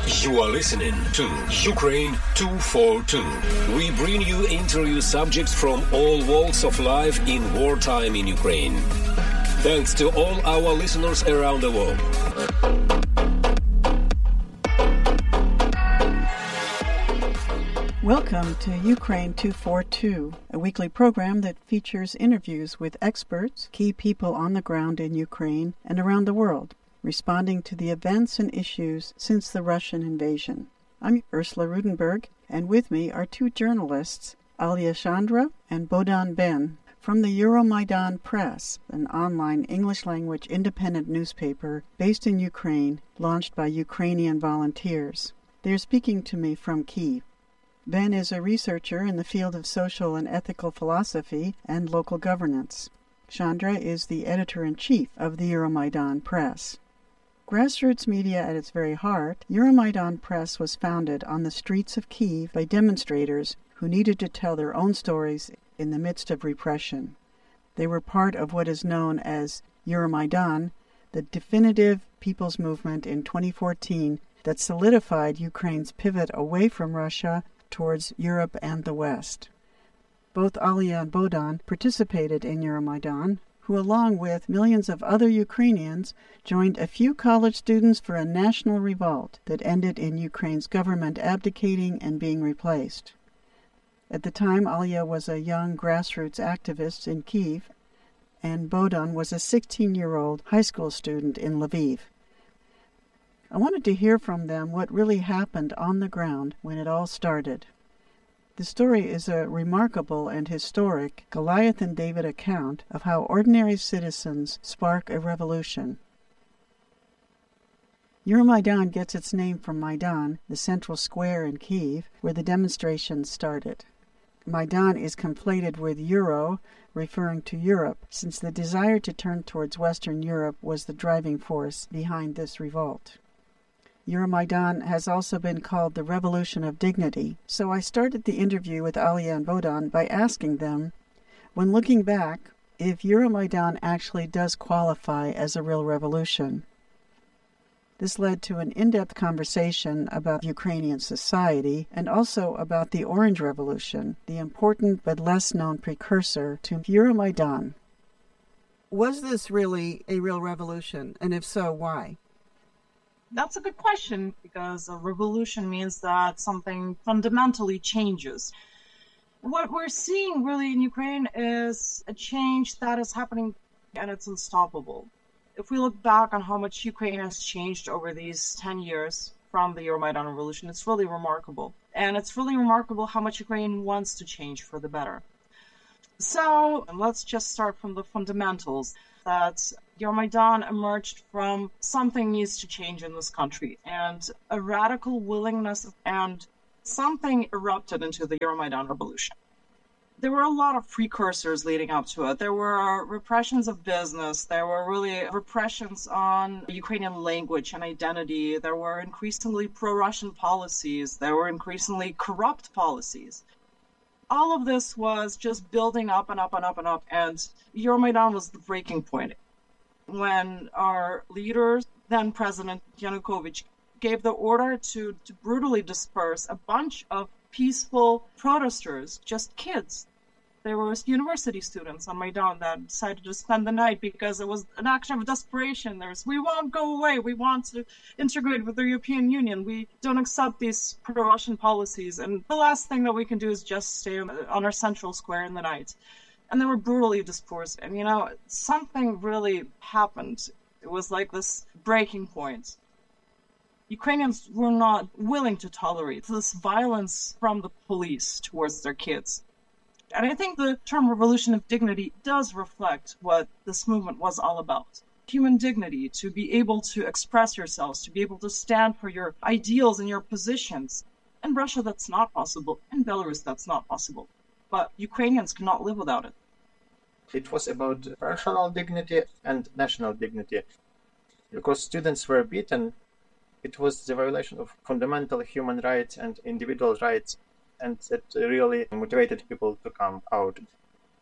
You are listening to Ukraine 242. We bring you interview subjects from all walks of life in wartime in Ukraine. Thanks to all our listeners around the world. Welcome to Ukraine 242, a weekly program that features interviews with experts, key people on the ground in Ukraine and around the world, responding to the events and issues since the Russian invasion. I'm Ursula Rudenberg, and with me are two journalists, Alia Chandra and Bohdan Ben, from the Euromaidan Press, an online English-language independent newspaper based in Ukraine, launched by Ukrainian volunteers. They're speaking to me from Kyiv. Ben is a researcher in the field of social and ethical philosophy and local governance. Chandra is the editor-in-chief of the Euromaidan Press. Grassroots media at its very heart, Euromaidan Press was founded on the streets of Kyiv by demonstrators who needed to tell their own stories in the midst of repression. They were part of what is known as Euromaidan, the definitive people's movement in 2014 that solidified Ukraine's pivot away from Russia towards Europe and the West. Both Alia and Bohdan participated in Euromaidan, who along with millions of other Ukrainians joined a few college students for a national revolt that ended in Ukraine's government abdicating and being replaced. At the time, Alia was a young grassroots activist in Kyiv, and Bohdan was a 16-year-old high school student in Lviv. I wanted to hear from them what really happened on the ground when it all started. The story is a remarkable and historic Goliath and David account of how ordinary citizens spark a revolution. Euromaidan gets its name from Maidan, the central square in Kyiv, where the demonstrations started. Maidan is conflated with Euro, referring to Europe, since the desire to turn towards Western Europe was the driving force behind this revolt. Euromaidan has also been called the Revolution of Dignity, so I started the interview with Alia and Bohdan by asking them, when looking back, if Euromaidan actually does qualify as a real revolution. This led to an in-depth conversation about Ukrainian society and also about the Orange Revolution, the important but less-known precursor to Euromaidan. Was this really a real revolution, and if so, why? That's a good question, because a revolution means that something fundamentally changes. What we're seeing really in Ukraine is a change that is happening, and it's unstoppable. If we look back on how much Ukraine has changed over these 10 years from the Euromaidan revolution, it's really remarkable. And it's really remarkable how much Ukraine wants to change for the better. So let's just start from the fundamentals. That Euromaidan emerged from something needs to change in this country, and a radical willingness, and something erupted into the Euromaidan revolution. There were a lot of precursors leading up to it. There were repressions of business. There were really repressions on Ukrainian language and identity. There were increasingly pro-Russian policies. There were increasingly corrupt policies. All of this was just building up and up and up and up, and Euromaidan was the breaking point. When our leader, then President Yanukovych, gave the order to brutally disperse a bunch of peaceful protesters, just kids. There were university students on Maidan that decided to spend the night because it was an action of desperation. We won't go away. We want to integrate with the European Union. We don't accept these pro-Russian policies. And the last thing that we can do is just stay on our central square in the night. And they were brutally dispersed. And, something really happened. It was like this breaking point. Ukrainians were not willing to tolerate this violence from the police towards their kids. And I think the term revolution of dignity does reflect what this movement was all about. Human dignity, to be able to express yourselves, to be able to stand for your ideals and your positions. In Russia, that's not possible. In Belarus, that's not possible. But Ukrainians cannot live without it. It was about personal dignity and national dignity. Because students were beaten, it was the violation of fundamental human rights and individual rights, and that really motivated people to come out.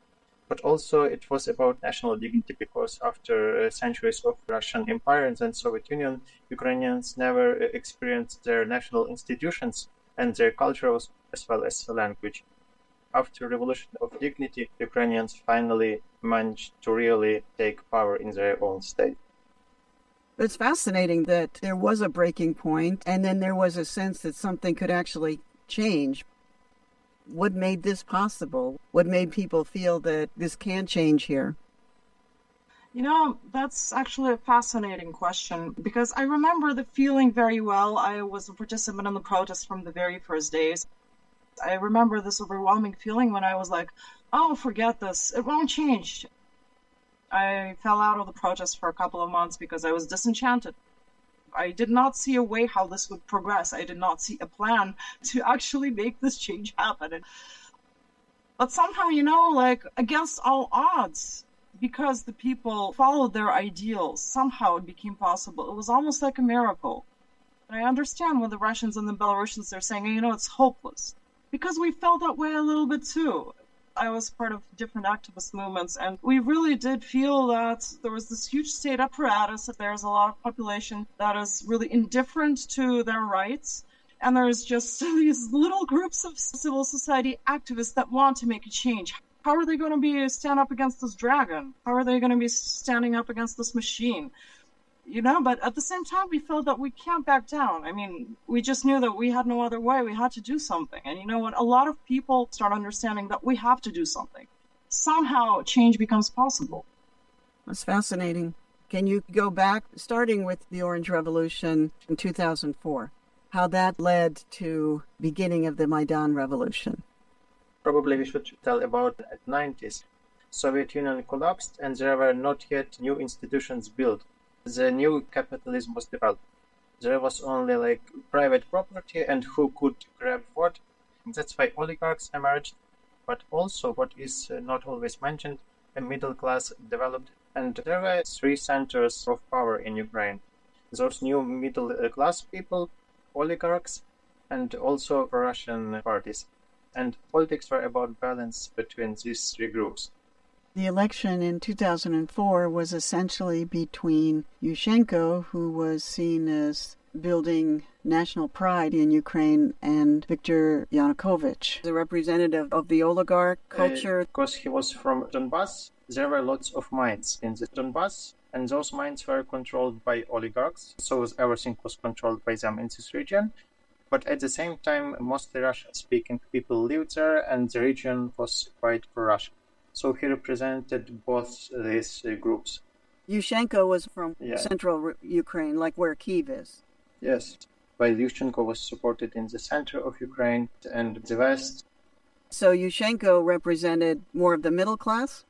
But also it was about national dignity because after centuries of Russian Empire and Soviet Union, Ukrainians never experienced their national institutions and their culture as well as the language. After Revolution of Dignity, Ukrainians finally managed to really take power in their own state. It's fascinating that there was a breaking point, and then there was a sense that something could actually change. What made this possible? What made people feel that this can change here? That's actually a fascinating question because I remember the feeling very well. I was a participant in the protest from the very first days. I remember this overwhelming feeling when I was like, oh, forget this. It won't change. I fell out of the protest for a couple of months because I was disenchanted. I did not see a way how this would progress. I did not see a plan to actually make this change happen. But somehow, against all odds, because the people followed their ideals, somehow it became possible. It was almost like a miracle. And I understand when the Russians and the Belarusians are saying, it's hopeless. Because we felt that way a little bit too. I was part of different activist movements, and we really did feel that there was this huge state apparatus, that there's a lot of population that is really indifferent to their rights, and there's just these little groups of civil society activists that want to make a change. How are they going to stand up against this dragon? How are they going to be standing up against this machine? But at the same time, we felt that we can't back down. We just knew that we had no other way. We had to do something. And you know what? A lot of people start understanding that we have to do something. Somehow change becomes possible. That's fascinating. Can you go back, starting with the Orange Revolution in 2004, how that led to beginning of the Maidan Revolution? Probably we should tell about the 90s. Soviet Union collapsed and there were not yet new institutions built. The new capitalism was developed. There was only private property and who could grab what. That's why oligarchs emerged. But also, what is not always mentioned, a middle class developed. And there were three centers of power in Ukraine. Those new middle class people, oligarchs, and also Russian parties. And politics were about balance between these three groups. The election in 2004 was essentially between Yushchenko, who was seen as building national pride in Ukraine, and Viktor Yanukovych, the representative of the oligarch culture. Because he was from Donbass, there were lots of mines in the Donbass, and those mines were controlled by oligarchs, so everything was controlled by them in this region. But at the same time, mostly Russian-speaking people lived there, and the region was quite pro-Russian. So he represented both these groups. Yushchenko was from central Ukraine, like where Kyiv is. Yes, while Yushchenko was supported in the center of Ukraine and the west. So Yushchenko represented more of the middle class?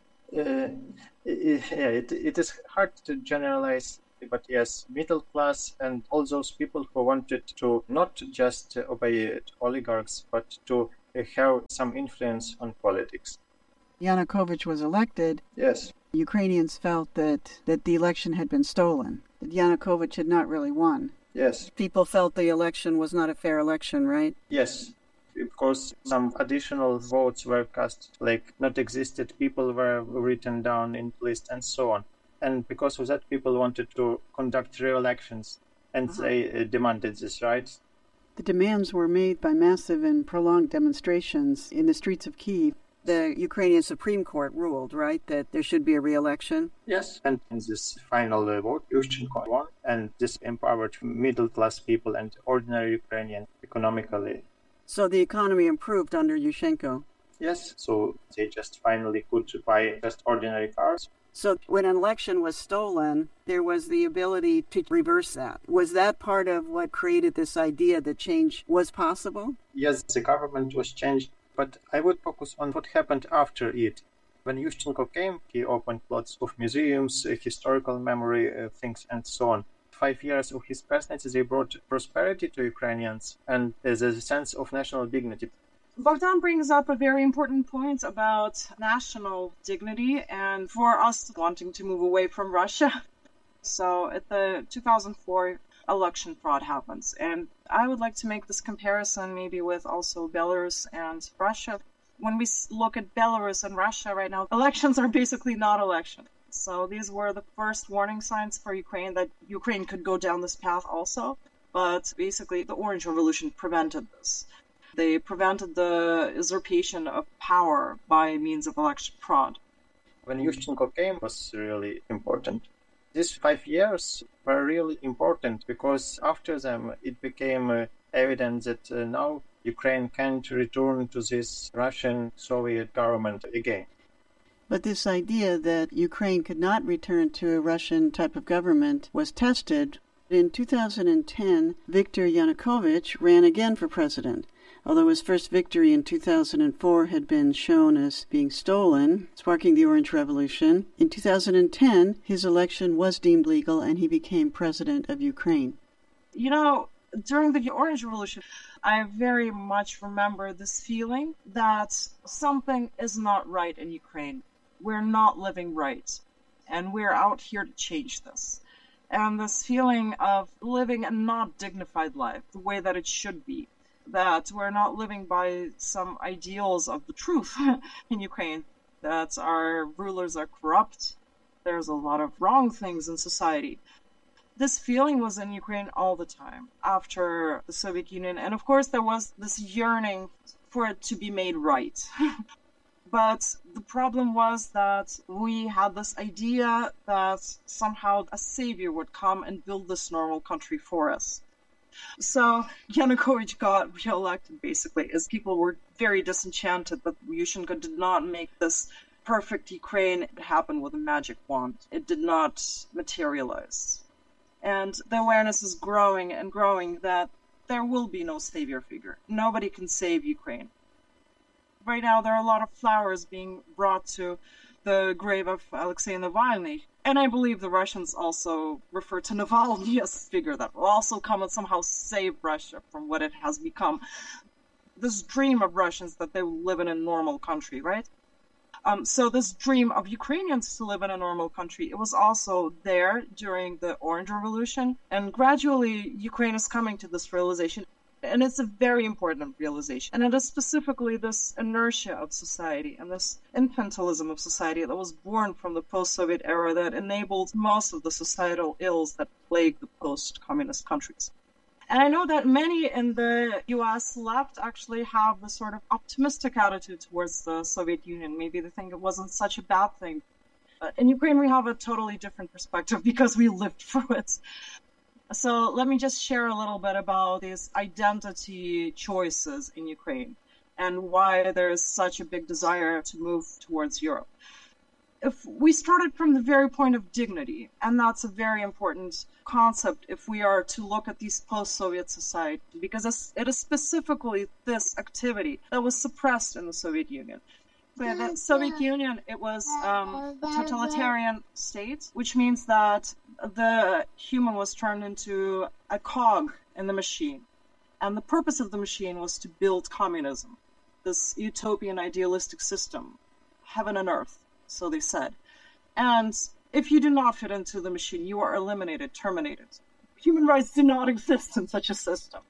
It is hard to generalize, but yes, middle class and all those people who wanted to not just obey oligarchs, but to have some influence on politics. Yanukovych was elected. Yes. Ukrainians felt that the election had been stolen, that Yanukovych had not really won. Yes. People felt the election was not a fair election, right? Yes. Of course, some additional votes were cast, not existed, people were written down in the list and so on. And because of that, people wanted to conduct real elections, and they demanded this, right? The demands were made by massive and prolonged demonstrations in the streets of Kyiv. The Ukrainian Supreme Court ruled, right, that there should be a re-election? Yes, and in this final vote, Yushchenko won, and this empowered middle-class people and ordinary Ukrainians economically. So the economy improved under Yushchenko? Yes, so they just finally could buy just ordinary cars. So when an election was stolen, there was the ability to reverse that. Was that part of what created this idea that change was possible? Yes, the government was changed. But I would focus on what happened after it. When Yushchenko came, he opened lots of museums, historical memory things, and so on. 5 years of his presidency, they brought prosperity to Ukrainians and there's a sense of national dignity. Bogdan brings up a very important point about national dignity and for us wanting to move away from Russia. So at the 2004 election fraud happens. And I would like to make this comparison maybe with also Belarus and Russia. When we look at Belarus and Russia right now, elections are basically not elections. So these were the first warning signs for Ukraine that Ukraine could go down this path also. But basically, the Orange Revolution prevented this. They prevented the usurpation of power by means of election fraud. When Yushchenko came, was really important. These 5 years were really important because after them it became evident that now Ukraine can't return to this Russian Soviet government again. But this idea that Ukraine could not return to a Russian type of government was tested. In 2010, Viktor Yanukovych ran again for president. Although his first victory in 2004 had been shown as being stolen, sparking the Orange Revolution, in 2010 his election was deemed legal and he became president of Ukraine. You know, during the Orange Revolution, I very much remember this feeling that something is not right in Ukraine. We're not living right, and we're out here to change this. And this feeling of living a not dignified life, the way that it should be, that we're not living by some ideals of the truth in Ukraine, that our rulers are corrupt, there's a lot of wrong things in society. This feeling was in Ukraine all the time after the Soviet Union, and of course there was this yearning for it to be made right. But the problem was that we had this idea that somehow a savior would come and build this normal country for us. So Yanukovych got re-elected basically as people were very disenchanted that Yushchenko did not make this perfect Ukraine happen with a magic wand. It did not materialize. And the awareness is growing and growing that there will be no savior figure. Nobody can save Ukraine. Right now, there are a lot of flowers being brought to the grave of Alexei Navalny. And I believe the Russians also refer to Navalny as a figure that will also come and somehow save Russia from what it has become. This dream of Russians that they will live in a normal country, right? So this dream of Ukrainians to live in a normal country, it was also there during the Orange Revolution. And gradually, Ukraine is coming to this realization. And it's a very important realization. And it is specifically this inertia of society and this infantilism of society that was born from the post-Soviet era that enabled most of the societal ills that plague the post-communist countries. And I know that many in the US left actually have the sort of optimistic attitude towards the Soviet Union. Maybe they think it wasn't such a bad thing. In Ukraine, we have a totally different perspective because we lived through it. So let me just share a little bit about these identity choices in Ukraine and why there is such a big desire to move towards Europe. If we started from the very point of dignity, and that's a very important concept if we are to look at these post-Soviet society, because it is specifically this activity that was suppressed in the Soviet Union. The Soviet Union, it was a totalitarian state, which means that the human was turned into a cog in the machine. And the purpose of the machine was to build communism, this utopian idealistic system, heaven and earth, so they said. And if you do not fit into the machine, you are eliminated, terminated. Human rights do not exist in such a system.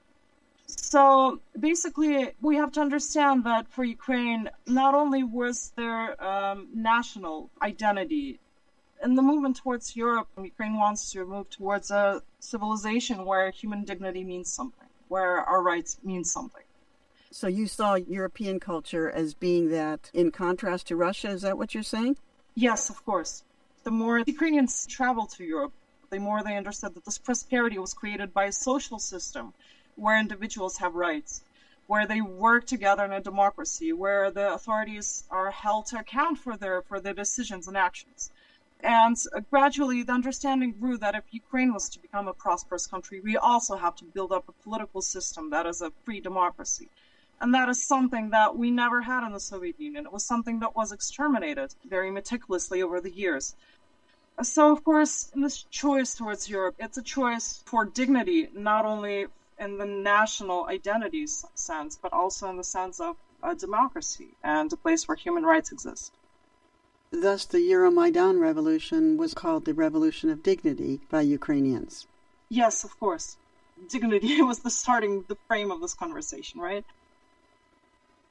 So basically, we have to understand that for Ukraine, not only was there national identity, in the movement towards Europe, Ukraine wants to move towards a civilization where human dignity means something, where our rights mean something. So you saw European culture as being that in contrast to Russia, is that what you're saying? Yes, of course. The more Ukrainians traveled to Europe, the more they understood that this prosperity was created by a social system where individuals have rights, where they work together in a democracy, where the authorities are held to account for their decisions and actions. And gradually, the understanding grew that if Ukraine was to become a prosperous country, we also have to build up a political system that is a free democracy. And that is something that we never had in the Soviet Union. It was something that was exterminated very meticulously over the years. So, of course, in this choice towards Europe, it's a choice for dignity, not only in the national identity sense, but also in the sense of a democracy and a place where human rights exist. Thus, the Euromaidan revolution was called the Revolution of Dignity by Ukrainians. Yes, of course. Dignity was the frame of this conversation, right?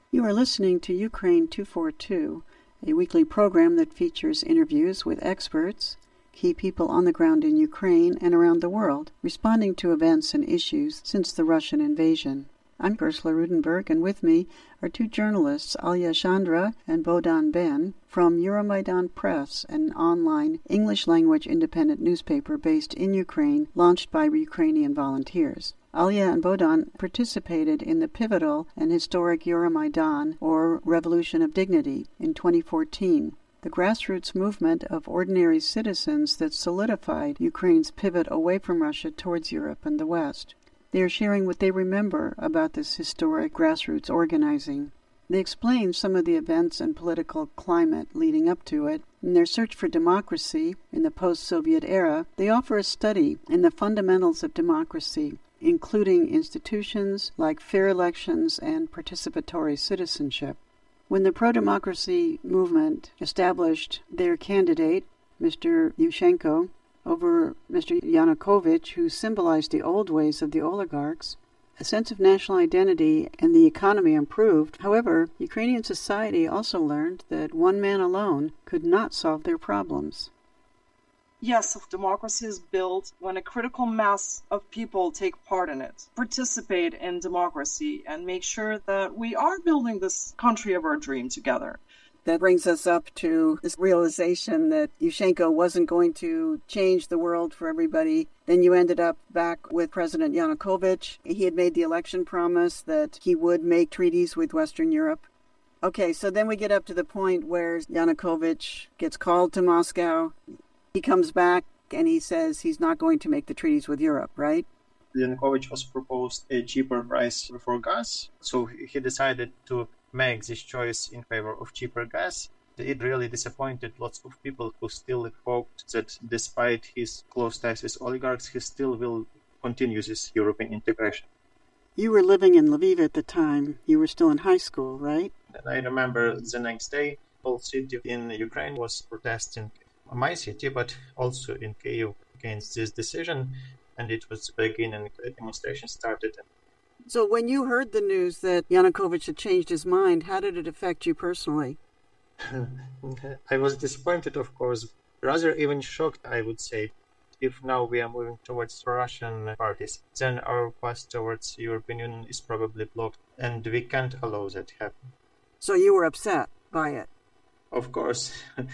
You are listening to Ukraine 242, a weekly program that features interviews with experts, key people on the ground in Ukraine and around the world, responding to events and issues since the Russian invasion. I'm Ursula Rudenberg, and with me are two journalists, Alya Chandra and Bohdan Ben, from Euromaidan Press, an online English-language independent newspaper based in Ukraine, launched by Ukrainian volunteers. Alya and Bohdan participated in the pivotal and historic Euromaidan, or Revolution of Dignity, in 2014, the grassroots movement of ordinary citizens that solidified Ukraine's pivot away from Russia towards Europe and the West. They are sharing what they remember about this historic grassroots organizing. They explain some of the events and political climate leading up to it. In their search for democracy in the post-Soviet era, they offer a study in the fundamentals of democracy, including institutions like fair elections and participatory citizenship. When the pro-democracy movement established their candidate, Mr. Yushchenko, over Mr. Yanukovych, who symbolized the old ways of the oligarchs, a sense of national identity and the economy improved. However, Ukrainian society also learned that one man alone could not solve their problems. Yes, if democracy is built when a critical mass of people take part in it, participate in democracy, and make sure that we are building this country of our dream together. That brings us up to this realization that Yushchenko wasn't going to change the world for everybody. Then you ended up back with President Yanukovych. He had made the election promise that he would make treaties with Western Europe. Okay, so then we get up to the point where Yanukovych gets called to Moscow. He comes back and he says he's not going to make the treaties with Europe, right? Yanukovych was proposed a cheaper price for gas, so he decided to make this choice in favor of cheaper gas. It really disappointed lots of people who still hoped that despite his close ties with oligarchs, he still will continue this European integration. You were living in Lviv at the time. You were still in high school, right? And I remember the next day, whole city in Ukraine was protesting, my city, but also in Kyiv, against this decision, and it was the beginning. The demonstration started. So when you heard the news that Yanukovych had changed his mind, how did it affect you personally? I was disappointed, of course, rather even shocked, I would say. If now we are moving towards Russian parties, then our path towards European Union is probably blocked, and we can't allow that to happen. So you were upset by it? Of course,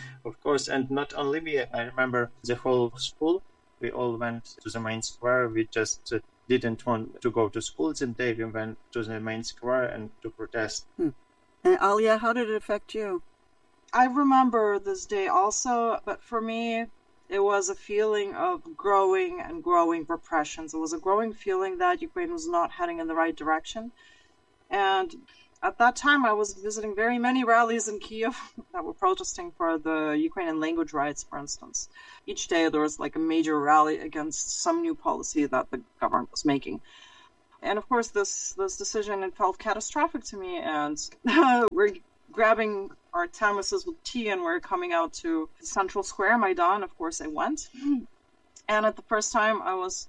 and not only me. I remember the whole school. We all went to the main square. We just didn't want to go to school that day. We went to the main square and to protest. And Alya, how did it affect you? I remember this day also, but for me, it was a feeling of growing and growing repressions. It was a growing feeling that Ukraine was not heading in the right direction. And at that time, I was visiting very many rallies in Kyiv that were protesting for the Ukrainian language rights, for instance. Each day there was like a major rally against some new policy that the government was making. And of course, this decision, it felt catastrophic to me. And we're grabbing our thermoses with tea and we're coming out to Central Square, Maidan. Of course, I went. And at the first time, I was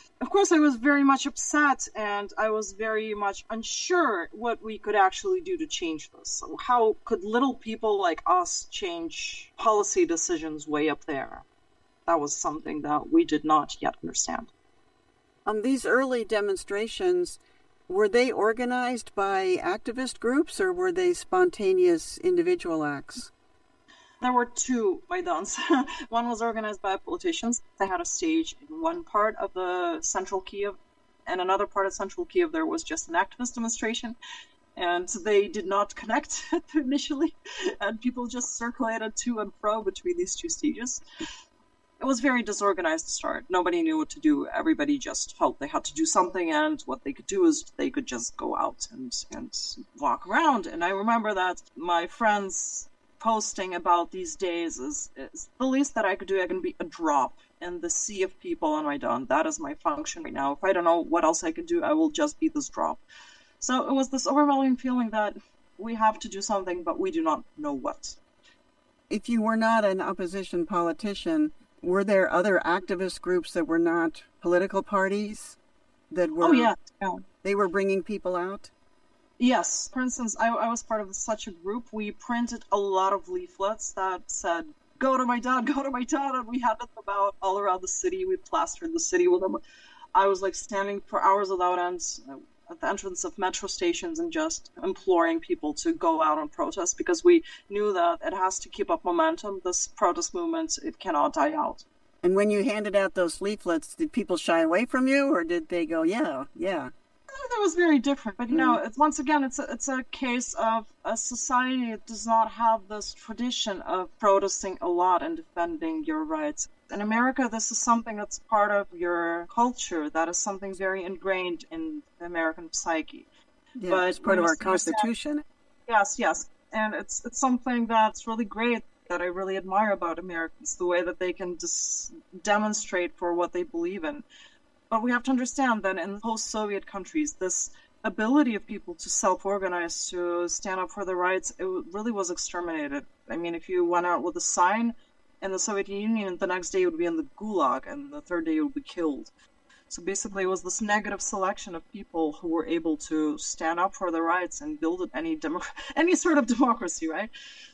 very much upset and I was very much unsure what we could actually do to change this. So how could little people like us change policy decisions way up there? That was something that we did not yet understand. These early demonstrations, were they organized by activist groups or were they spontaneous individual acts? There were two Maidans. One was organized by politicians. They had a stage in one part of the central Kyiv, and another part of central Kyiv there was just an activist demonstration. And they did not connect initially, and people just circulated to and fro between these two stages. It was very disorganized to start. Nobody knew what to do. Everybody just felt they had to do something, and what they could do is they could just go out and walk around. And I remember that my friends posting about these days is the least that I could do. I can be a drop in the sea of people on Maidan. That is my function right now. If I don't know what else I could do, I will just be this drop. So it was this overwhelming feeling that we have to do something, but we do not know what. If you were not an opposition politician, were there other activist groups that were not political parties that were? Oh, yeah. They were bringing people out? Yes. For instance, I was part of such a group. We printed a lot of leaflets that said, go to Maidan, go to Maidan, and we handed them out all around the city. We plastered the city with them. I was like standing for hours without end at the entrance of metro stations and just imploring people to go out and protest, because we knew that it has to keep up momentum. This protest movement, it cannot die out. And when you handed out those leaflets, did people shy away from you, or did they go, yeah? That was very different, but it's once again, it's a case of a society that does not have this tradition of protesting a lot and defending your rights. In America, this is something that's part of your culture. That is something very ingrained in the American psyche. Yeah, but it's part of our Constitution. Yes, and it's something that's really great, that I really admire about Americans, the way that they can just demonstrate for what they believe in. But we have to understand that in post-Soviet countries, this ability of people to self-organize, to stand up for their rights, it really was exterminated. I mean, if you went out with a sign in the Soviet Union, the next day you would be in the Gulag, and the third day you would be killed. So basically, it was this negative selection of people who were able to stand up for their rights and build any sort of democracy, right?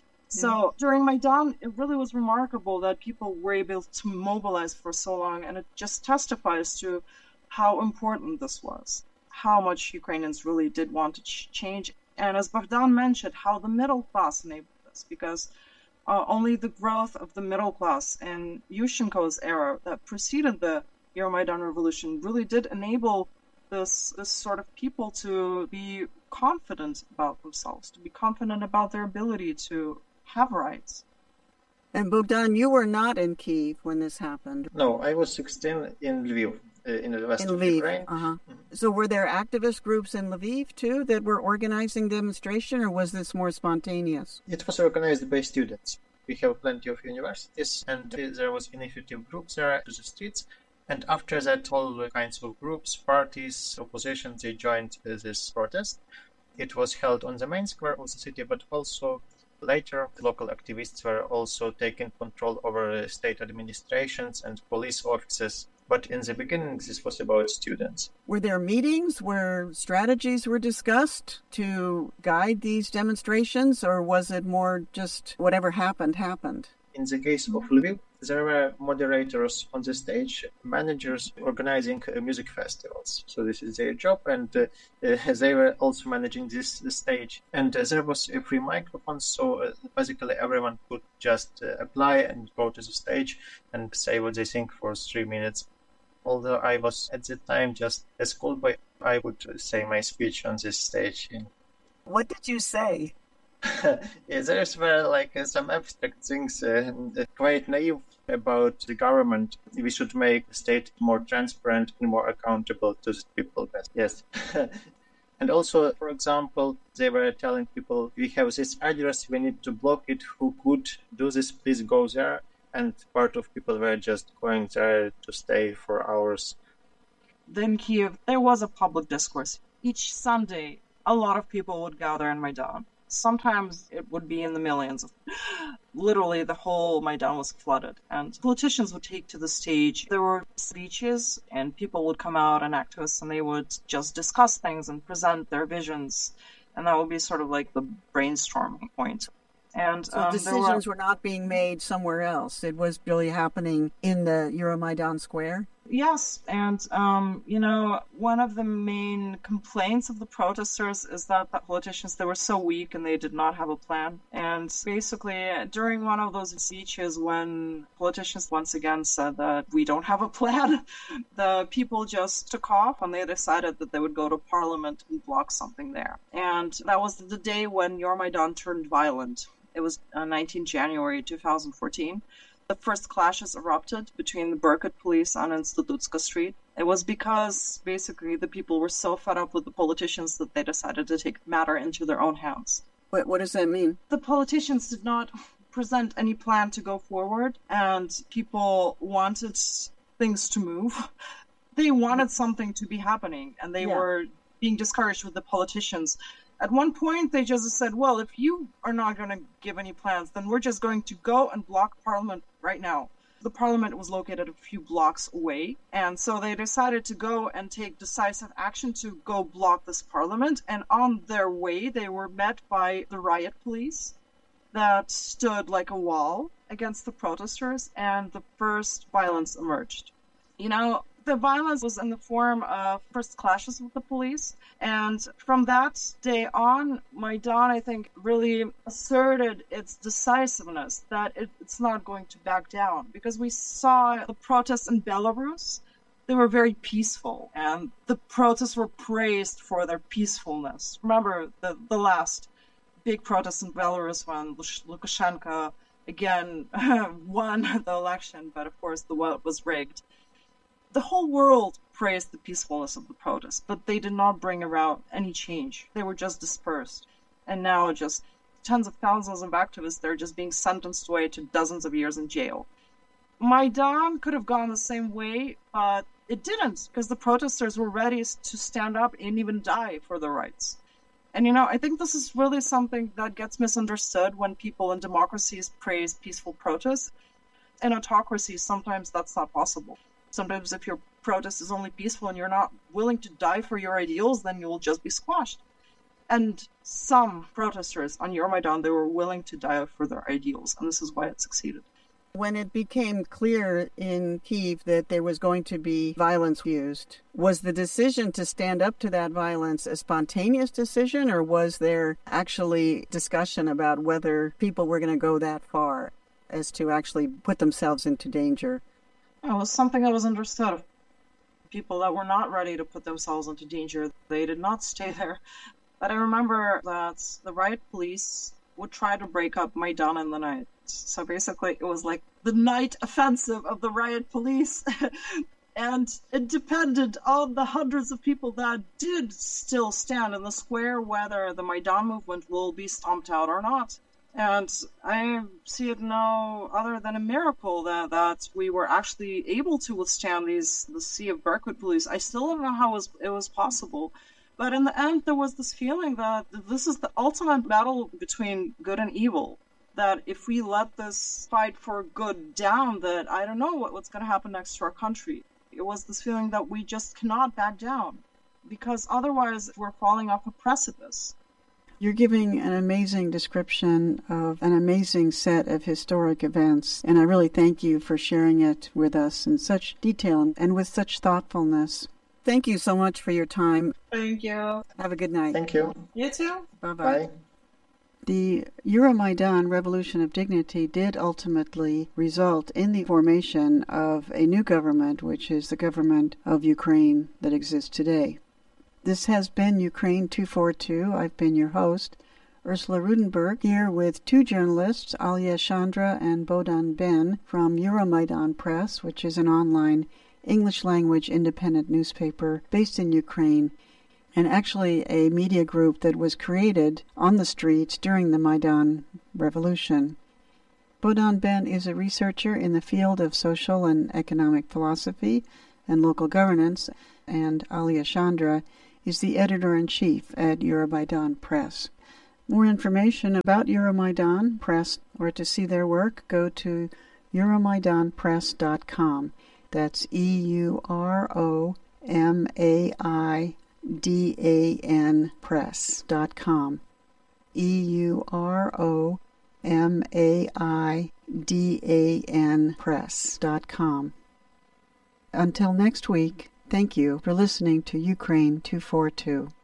So during Maidan, it really was remarkable that people were able to mobilize for so long, and it just testifies to how important this was, how much Ukrainians really did want to change. And as Bogdan mentioned, how the middle class enabled this, because only the growth of the middle class in Yushchenko's era that preceded the Euromaidan revolution really did enable this sort of people to be confident about themselves, to be confident about their ability to have rights. And Bogdan, you were not in Kyiv when this happened. No, I was 16 in Lviv, in the west of Ukraine. So were there activist groups in Lviv too that were organizing demonstration, or was this more spontaneous? It was organized by students. We have plenty of universities, and there was initiative groups there to the streets. And after that, all kinds of groups, parties, opposition, they joined this protest. It was held on the main square of the city, but also later, local activists were also taking control over state administrations and police offices. But in the beginning, this was about students. Were there meetings where strategies were discussed to guide these demonstrations, or was it more just whatever happened? In the case of Lviv, there were moderators on the stage, managers organizing music festivals. So this is their job, and they were also managing this stage. And there was a free microphone, so basically everyone could just apply and go to the stage and say what they think for 3 minutes. Although I was at the time just a schoolboy, I would say my speech on this stage. What did you say? There were some abstract things, quite naive about the government. We should make the state more transparent and more accountable to the people. Yes. And also, for example, they were telling people, we have this address, we need to block it. Who could do this? Please go there. And part of people were just going there to stay for hours. In Kyiv, there was a public discourse. Each Sunday, a lot of people would gather in Maidan. Sometimes it would be in the millions. Literally, the whole Maidan was flooded, and politicians would take to the stage. There were speeches, and people would come out, and activists, and they would just discuss things and present their visions, and that would be sort of like the brainstorming point. And so decisions were not being made somewhere else. It was really happening in the Euromaidan Square? Yes, and one of the main complaints of the protesters is that the politicians, they were so weak and they did not have a plan. And basically, during one of those speeches, when politicians once again said that we don't have a plan, the people just took off and they decided that they would go to parliament and block something there. And that was the day when Euromaidan turned violent. It was 19 January 2014. The first clashes erupted between the Berkut police on Institutska Street. It was because basically the people were so fed up with the politicians that they decided to take the matter into their own hands. What does that mean? The politicians did not present any plan to go forward, and people wanted things to move. They wanted something to be happening, and they were being discouraged with the politicians. At one point, they just said, well, if you are not going to give any plans, then we're just going to go and block Parliament right now. The parliament was located a few blocks away, and so they decided to go and take decisive action to go block this parliament. And on their way, they were met by the riot police that stood like a wall against the protesters, and the first violence emerged. The violence was in the form of first clashes with the police, and from that day on, Maidan, I think, really asserted its decisiveness, that it's not going to back down, because we saw the protests in Belarus. They were very peaceful, and the protests were praised for their peacefulness. Remember the last big protest in Belarus when Lukashenko again won the election, but of course the vote was rigged. The whole world praised the peacefulness of the protests, but they did not bring about any change. They were just dispersed. And now just tens of thousands of activists, they're just being sentenced away to dozens of years in jail. Maidan could have gone the same way, but it didn't, because the protesters were ready to stand up and even die for their rights. And I think this is really something that gets misunderstood when people in democracies praise peaceful protests. In autocracies, sometimes that's not possible. Sometimes if your protest is only peaceful and you're not willing to die for your ideals, then you will just be squashed. And some protesters on Euromaidan, they were willing to die for their ideals, and this is why it succeeded. When it became clear in Kyiv that there was going to be violence used, was the decision to stand up to that violence a spontaneous decision, or was there actually discussion about whether people were going to go that far as to actually put themselves into danger? It was something that was understood. People that were not ready to put themselves into danger, they did not stay there. But I remember that the riot police would try to break up Maidan in the night. So basically, it was like the night offensive of the riot police. And it depended on the hundreds of people that did still stand in the square, whether the Maidan movement will be stomped out or not. And I see it no other than a miracle that we were actually able to withstand the sea of Berkut police. I still don't know how it was possible. But in the end, there was this feeling that this is the ultimate battle between good and evil. That if we let this fight for good down, that I don't know what's going to happen next to our country. It was this feeling that we just cannot back down, because otherwise we're falling off a precipice. You're giving an amazing description of an amazing set of historic events, and I really thank you for sharing it with us in such detail and with such thoughtfulness. Thank you so much for your time. Thank you. Have a good night. Thank you. You too. Bye-bye. Bye. The Euromaidan Revolution of Dignity did ultimately result in the formation of a new government, which is the government of Ukraine that exists today. This has been Ukraine 242. I've been your host, Ursula Rudenberg, here with two journalists, Alia Chandra and Bohdan Ben from Euromaidan Press, which is an online English-language independent newspaper based in Ukraine, and actually a media group that was created on the streets during the Maidan Revolution. Bohdan Ben is a researcher in the field of social and economic philosophy and local governance, and Alia Chandra is the editor-in-chief at Euromaidan Press. More information about Euromaidan Press or to see their work, go to euromaidanpress.com. That's EUROMAIDAN press.com. EUROMAIDAN press.com. Until next week, thank you for listening to Ukraine 242.